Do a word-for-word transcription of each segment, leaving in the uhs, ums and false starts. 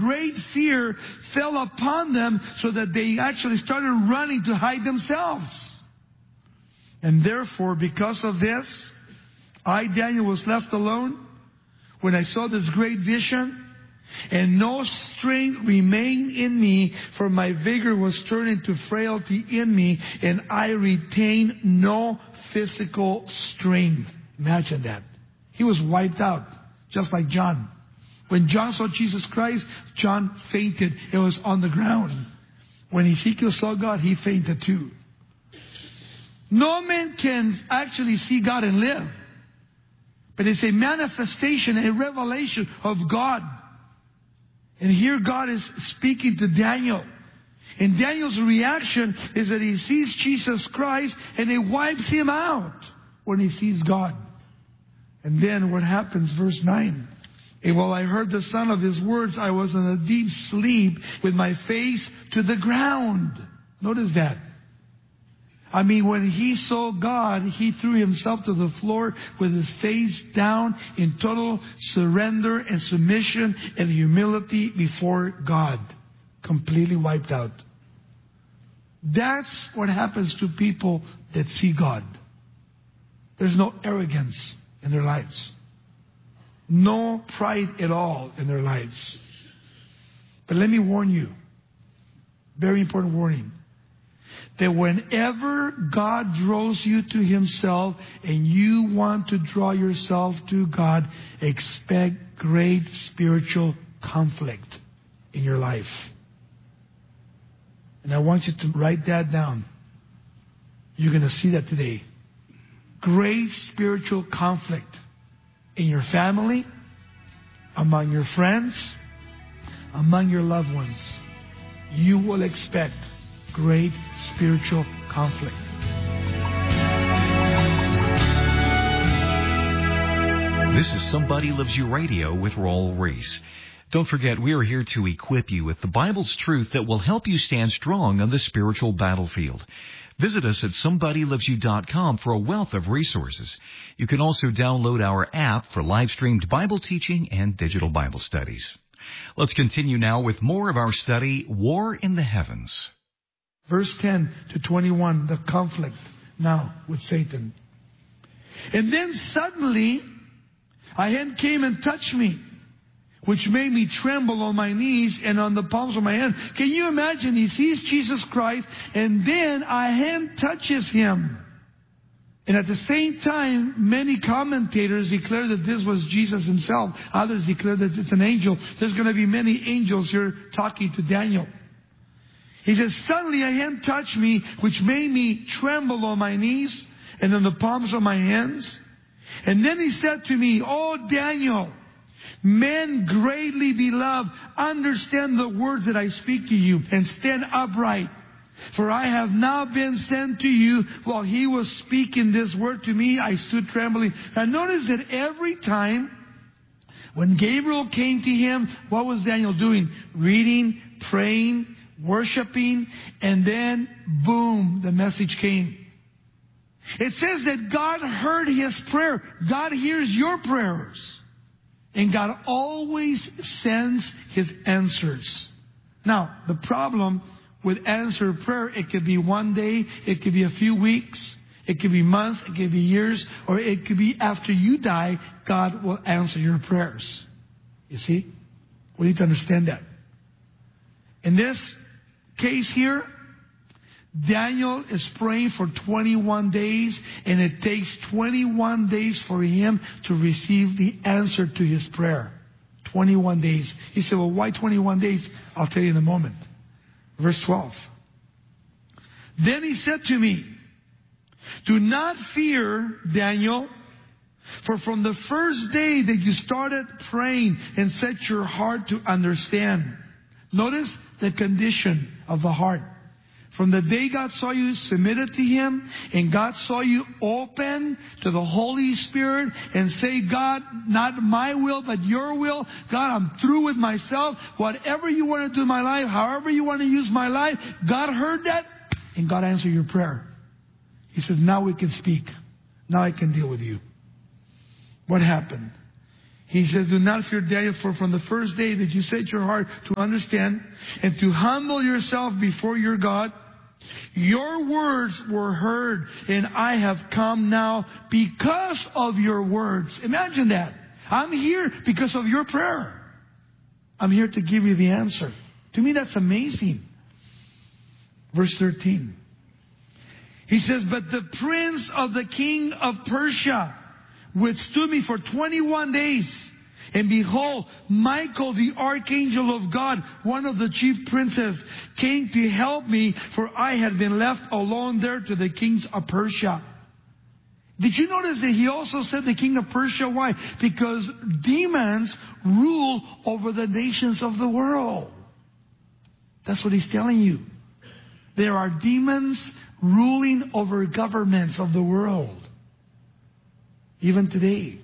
great fear fell upon them so that they actually started running to hide themselves. And therefore, because of this, I, Daniel, was left alone when I saw this great vision. And no strength remained in me, for my vigor was turned into frailty in me, and I retained no physical strength. Imagine that. He was wiped out, just like John. When John saw Jesus Christ, John fainted. It was on the ground. When Ezekiel saw God, he fainted too. No man can actually see God and live. But it's a manifestation, a revelation of God. And here God is speaking to Daniel. And Daniel's reaction is that he sees Jesus Christ and it wipes him out when he sees God. And then what happens? Verse nine. And while I heard the sound of his words, I was in a deep sleep with my face to the ground. Notice that. I mean, when he saw God, he threw himself to the floor with his face down in total surrender and submission and humility before God. Completely wiped out. That's what happens to people that see God. There's no arrogance in their lives. No pride at all in their lives. But let me warn you. Very important warning. That whenever God draws you to Himself and you want to draw yourself to God, expect great spiritual conflict in your life. And I want you to write that down. You're going to see that today. Great spiritual conflict in your family, among your friends, among your loved ones. You will expect great spiritual conflict. This is Somebody Loves You Radio with Raul Reese. Don't forget, we are here to equip you with the Bible's truth that will help you stand strong on the spiritual battlefield. Visit us at somebody loves you dot com for a wealth of resources. You can also download our app for live-streamed Bible teaching and digital Bible studies. Let's continue now with more of our study, War in the Heavens. Verse ten to twenty-one, the conflict now with Satan. And then suddenly, a hand came and touched me, which made me tremble on my knees and on the palms of my hand. Can you imagine? He sees Jesus Christ, and then a hand touches him. And at the same time, many commentators declare that this was Jesus himself. Others declare that it's an angel. There's going to be many angels here talking to Daniel. He says, suddenly a hand touched me, which made me tremble on my knees and on the palms of my hands. And then he said to me, "Oh, Daniel, men greatly beloved, understand the words that I speak to you and stand upright. For I have now been sent to you." While he was speaking this word to me, I stood trembling. And notice that every time when Gabriel came to him, what was Daniel doing? Reading, praying, worshiping, and then boom, the message came. It says that God heard his prayer. God hears your prayers. And God always sends His answers. Now, the problem with answered prayer, it could be one day, it could be a few weeks, it could be months, it could be years, or it could be after you die, God will answer your prayers. You see? We need to understand that. In this case here, Daniel is praying for twenty-one days, and it takes twenty-one days for him to receive the answer to his prayer. twenty-one days. He said, well, why twenty-one days? I'll tell you in a moment. Verse twelve. Then he said to me, "Do not fear, Daniel, for from the first day that you started praying and set your heart to understand." Notice the condition of the heart. From the day God saw you submitted to Him, and God saw you open to the Holy Spirit and say, "God, not my will, but your will. God, I'm through with myself. Whatever you want to do in my life, however you want to use my life." God heard that, and God answered your prayer. He says, now we can speak. Now I can deal with you. What happened? He says, do not fear, Daniel, for from the first day that you set your heart to understand and to humble yourself before your God, your words were heard, and I have come now because of your words. Imagine that. I'm here because of your prayer. I'm here to give you the answer. To me, that's amazing. Verse thirteen. He says, but the prince of the king of Persia withstood me for twenty-one days. And behold, Michael, the archangel of God, one of the chief princes, came to help me, for I had been left alone there to the kings of Persia. Did you notice that he also said the king of Persia? Why? Because demons rule over the nations of the world. That's what he's telling you. There are demons ruling over governments of the world. Even today.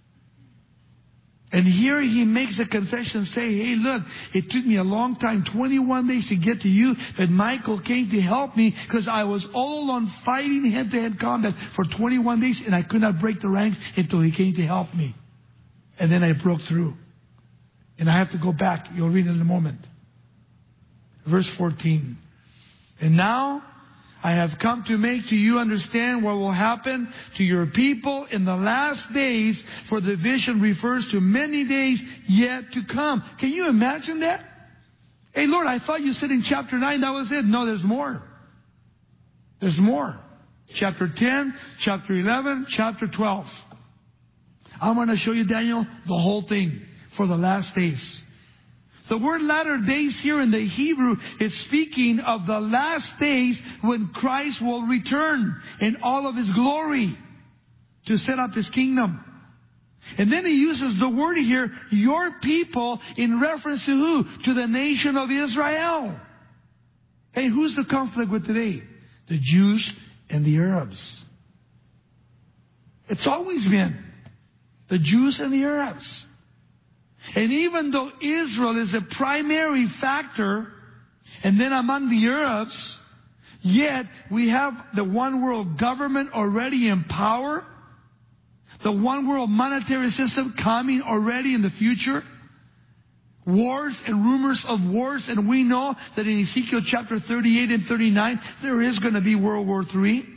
And here he makes a confession, say, hey, look, it took me a long time, twenty-one days to get to you, but Michael came to help me because I was all alone fighting head-to-head combat for twenty-one days, and I could not break the ranks until he came to help me. And then I broke through. And I have to go back. You'll read it in a moment. Verse fourteen. And now I have come to make to you understand what will happen to your people in the last days, for the vision refers to many days yet to come. Can you imagine that? Hey, Lord, I thought you said in chapter nine that was it. No, there's more. There's more. Chapter ten, chapter eleven, chapter twelve. I'm going to show you, Daniel, the whole thing for the last days. The word latter days here in the Hebrew is speaking of the last days when Christ will return in all of His glory to set up His kingdom. And then he uses the word here, your people, in reference to who? To the nation of Israel. Hey, who's the conflict with today? The Jews and the Arabs. It's always been the Jews and the Arabs. And even though Israel is a primary factor, and then among the Arabs, yet we have the one world government already in power, the one world monetary system coming already in the future, wars and rumors of wars, and we know that in Ezekiel chapter thirty-eight and thirty-nine, there is going to be World War Three.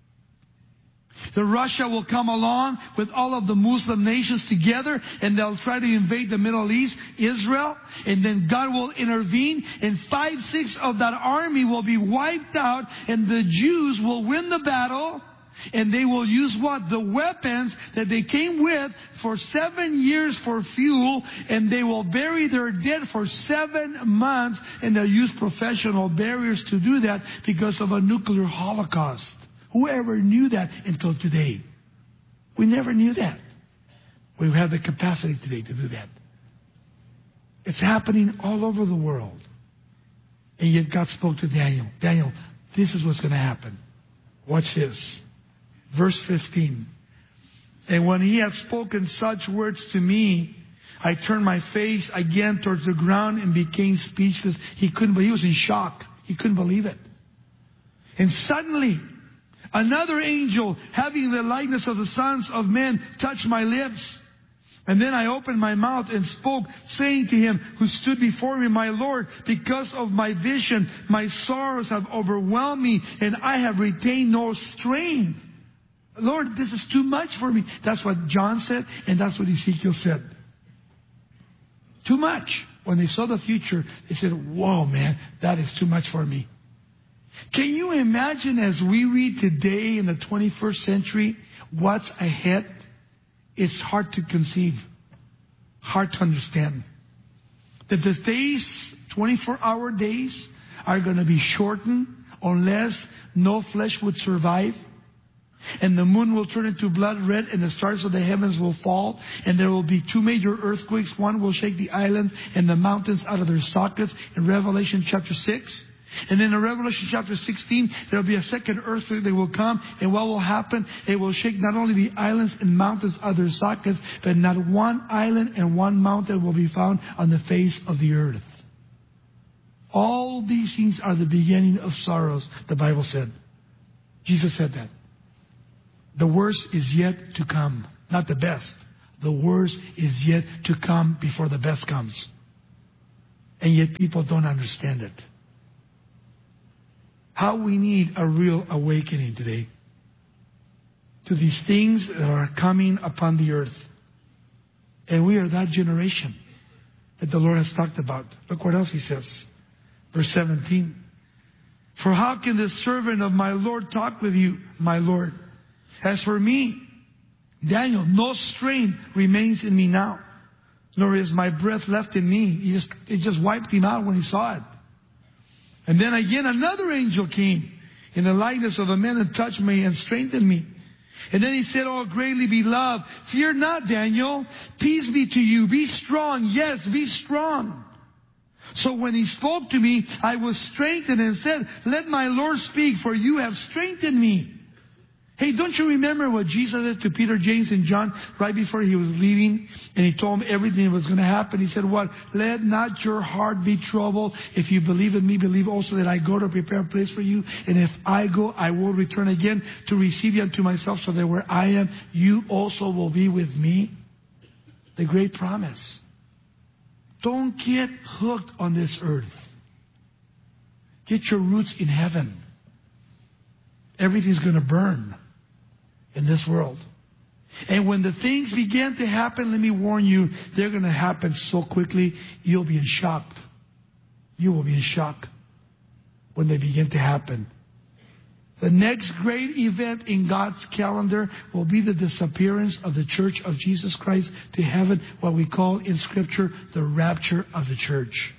The Russia will come along with all of the Muslim nations together, and they'll try to invade the Middle East, Israel, and then God will intervene, and five-sixths of that army will be wiped out, and the Jews will win the battle, and they will use what? The weapons that they came with for seven years for fuel, and they will bury their dead for seven months, and they'll use professional buriers to do that because of a nuclear holocaust. Whoever knew that until today? We never knew that. We have the capacity today to do that. It's happening all over the world. And yet God spoke to Daniel. Daniel, this is what's going to happen. Watch this. Verse fifteen. And when he had spoken such words to me, I turned my face again towards the ground and became speechless. He couldn't, he was in shock. He couldn't believe it. And suddenly, another angel, having the likeness of the sons of men, touched my lips. And then I opened my mouth and spoke, saying to him who stood before me, my Lord, because of my vision, my sorrows have overwhelmed me, and I have retained no strength. Lord, this is too much for me. That's what John said, and that's what Ezekiel said. Too much. When they saw the future, they said, whoa, man, that is too much for me. Can you imagine, as we read today in the twenty-first century, what's ahead? It's hard to conceive, hard to understand. That the days, twenty-four hour days, are going to be shortened unless no flesh would survive. And the moon will turn into blood red, and the stars of the heavens will fall, and there will be two major earthquakes. One will shake the islands and the mountains out of their sockets in Revelation chapter six. And then in Revelation chapter sixteen, there will be a second earthquake that will come. And what will happen? It will shake not only the islands and mountains of their sockets, but not one island and one mountain will be found on the face of the earth. All these things are the beginning of sorrows, the Bible said. Jesus said that. The worst is yet to come. Not the best. The worst is yet to come before the best comes. And yet people don't understand it. How we need a real awakening today to these things that are coming upon the earth. And we are that generation that the Lord has talked about. Look what else He says. Verse seventeen. For how can the servant of my Lord talk with you, my Lord? As for me, Daniel, no strength remains in me now, nor is my breath left in me. He just, it just wiped him out when he saw it. And then again another angel came in the likeness of a man and touched me and strengthened me. And then he said, oh, greatly beloved, fear not, Daniel. Peace be to you. Be strong. Yes, be strong. So when he spoke to me, I was strengthened and said, let my Lord speak, for you have strengthened me. Hey, don't you remember what Jesus said to Peter, James, and John right before He was leaving? And He told them everything that was going to happen. He said, what? Let not your heart be troubled. If you believe in me, believe also that I go to prepare a place for you. And if I go, I will return again to receive you unto myself, so that where I am, you also will be with me. The great promise. Don't get hooked on this earth. Get your roots in heaven. Everything's going to burn in this world. And when the things begin to happen, let me warn you, they're going to happen so quickly, you'll be in shock. You will be in shock when they begin to happen. The next great event in God's calendar will be the disappearance of the Church of Jesus Christ to heaven, what we call in Scripture the rapture of the church.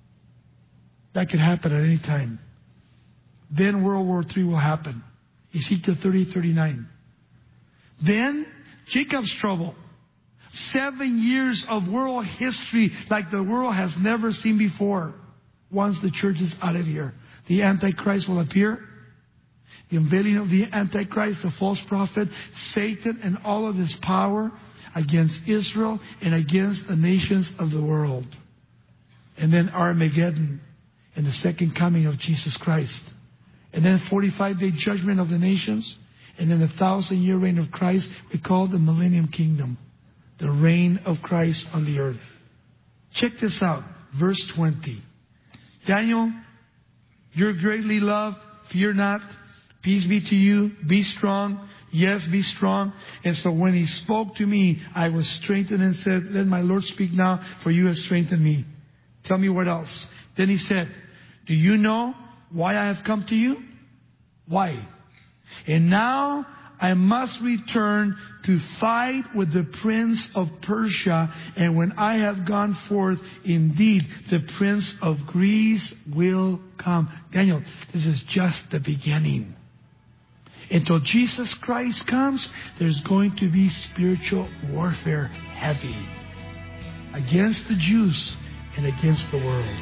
That could happen at any time. Then World War Three will happen. Ezekiel thirty, thirty-nine. Then Jacob's trouble. Seven years of world history like the world has never seen before. Once the church is out of here, the Antichrist will appear. The unveiling of the Antichrist, the false prophet, Satan, and all of his power against Israel and against the nations of the world. And then Armageddon and the second coming of Jesus Christ. And then forty-five day judgment of the nations. And then the thousand year reign of Christ, we call the Millennium Kingdom. The reign of Christ on the earth. Check this out. Verse twenty. Daniel, you're greatly loved. Fear not. Peace be to you. Be strong. Yes, be strong. And so when he spoke to me, I was strengthened and said, let my Lord speak now, for you have strengthened me. Tell me what else. Then he said, do you know why I have come to you? Why? And now I must return to fight with the prince of Persia. And when I have gone forth, indeed, the prince of Greece will come. Daniel, this is just the beginning. Until Jesus Christ comes, there's going to be spiritual warfare heavy against the Jews and against the world.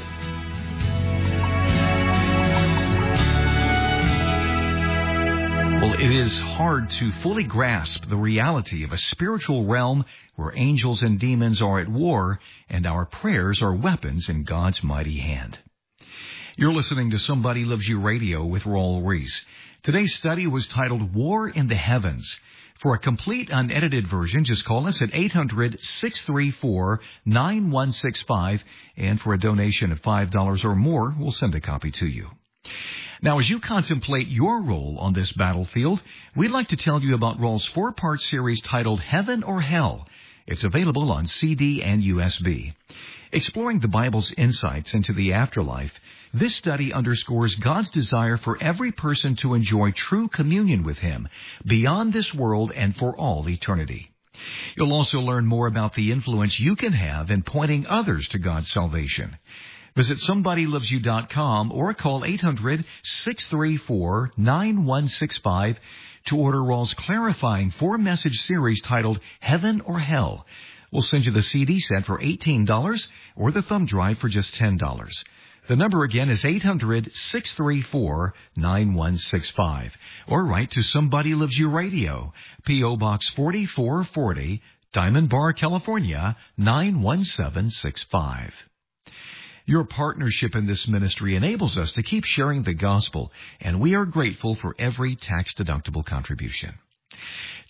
Well, it is hard to fully grasp the reality of a spiritual realm where angels and demons are at war and our prayers are weapons in God's mighty hand. You're listening to Somebody Loves You Radio with Raul Ries. Today's study was titled War in the Heavens. For a complete unedited version, just call us at eight hundred, six three four, nine one six five, and for a donation of five dollars or more, we'll send a copy to you. Now, as you contemplate your role on this battlefield, we'd like to tell you about Raul's four-part series titled Heaven or Hell. It's available on C D and U S B. Exploring the Bible's insights into the afterlife, this study underscores God's desire for every person to enjoy true communion with Him beyond this world and for all eternity. You'll also learn more about the influence you can have in pointing others to God's salvation. Visit somebody loves you dot com or call eight hundred, six three four, nine one six five to order Raul's clarifying four-message series titled Heaven or Hell. We'll send you the C D set for eighteen dollars or the thumb drive for just ten dollars. The number again is eight hundred, six three four, nine one six five. Or write to Somebody Loves You Radio, P O Box forty-four forty, Diamond Bar, California, nine one seven six five. Your partnership in this ministry enables us to keep sharing the gospel, and we are grateful for every tax-deductible contribution.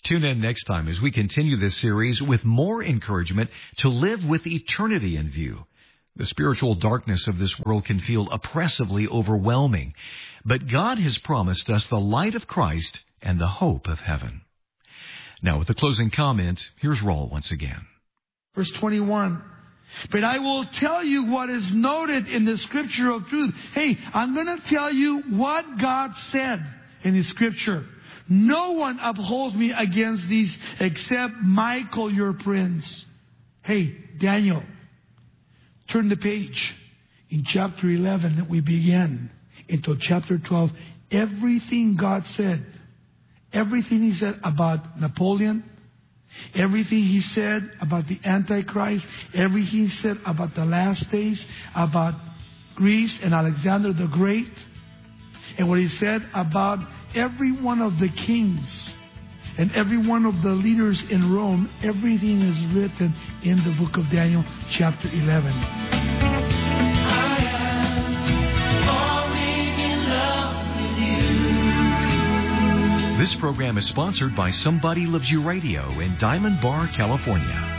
Tune in next time as we continue this series with more encouragement to live with eternity in view. The spiritual darkness of this world can feel oppressively overwhelming, but God has promised us the light of Christ and the hope of heaven. Now, with the closing comment, here's Raul once again. Verse twenty-one. But I will tell you what is noted in the Scripture of truth. Hey, I'm going to tell you what God said in His Scripture. No one upholds me against these except Michael, your prince. Hey, Daniel, turn the page. In chapter eleven that we began into chapter twelve, everything God said, everything He said about Napoleon, everything He said about the Antichrist, everything He said about the last days, about Greece and Alexander the Great, and what He said about every one of the kings and every one of the leaders in Rome, everything is written in the book of Daniel, chapter eleven. This program is sponsored by Somebody Loves You Radio in Diamond Bar, California.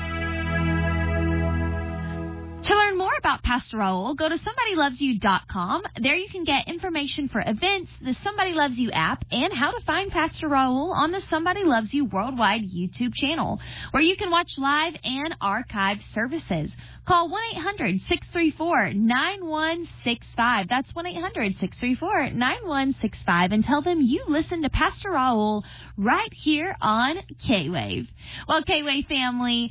To learn more about Pastor Raul, go to somebody loves you dot com. There you can get information for events, the Somebody Loves You app, and how to find Pastor Raul on the Somebody Loves You Worldwide YouTube channel, where you can watch live and archived services. Call one eight hundred six three four nine one six five. That's one eight hundred six three four nine one six five, and tell them you listen to Pastor Raul right here on K-Wave. Well, K-Wave family,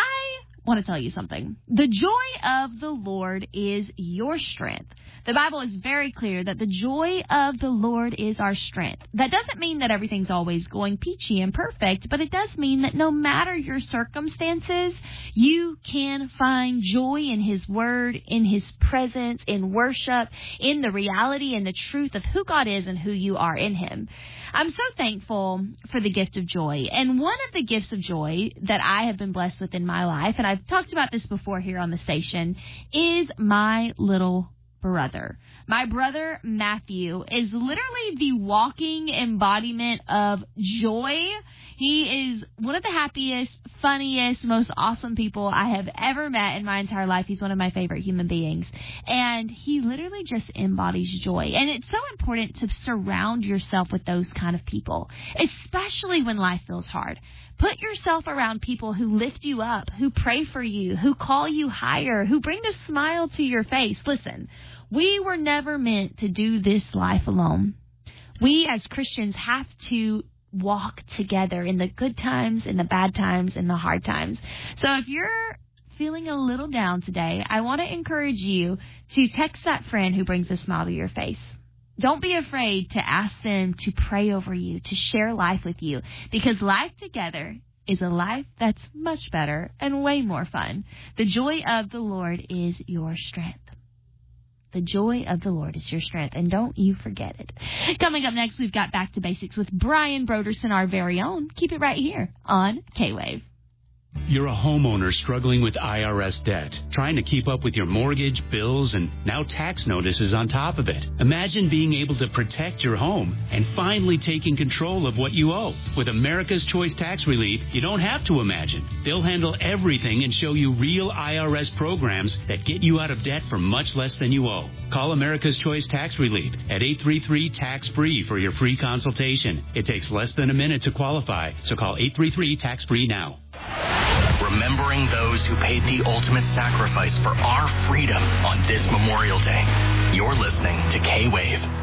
I want to tell you something. The joy of the Lord is your strength. The Bible is very clear that the joy of the Lord is our strength. That doesn't mean that everything's always going peachy and perfect, but it does mean that no matter your circumstances, you can find joy in His Word, in His presence, in worship, in the reality and the truth of who God is and who you are in Him. I'm so thankful for the gift of joy. And one of the gifts of joy that I have been blessed with in my life, and I've talked about this before here on the station, is my little brother. My brother Matthew is literally the walking embodiment of joy. He is one of the happiest, funniest, most awesome people I have ever met in my entire life. He's one of my favorite human beings. And he literally just embodies joy. And it's so important to surround yourself with those kind of people, especially when life feels hard. Put yourself around people who lift you up, who pray for you, who call you higher, who bring a smile to your face. Listen, we were never meant to do this life alone. We as Christians have to walk together in the good times, in the bad times, in the hard times. So if you're feeling a little down today, I want to encourage you to text that friend who brings a smile to your face. Don't be afraid to ask them to pray over you, to share life with you, because life together is a life that's much better and way more fun. The joy of the Lord is your strength. The joy of the Lord is your strength, and don't you forget it. Coming up next, we've got Back to Basics with Brian Broderson, our very own. Keep it right here on K-Wave. You're a homeowner struggling with I R S debt, trying to keep up with your mortgage, bills, and now tax notices on top of it. Imagine being able to protect your home and finally taking control of what you owe. With America's Choice Tax Relief, you don't have to imagine. They'll handle everything and show you real I R S programs that get you out of debt for much less than you owe. Call America's Choice Tax Relief at eight three three tax free for your free consultation. It takes less than a minute to qualify, so call eight three three tax free now. Remembering those who paid the ultimate sacrifice for our freedom on this Memorial Day. You're listening to K-Wave.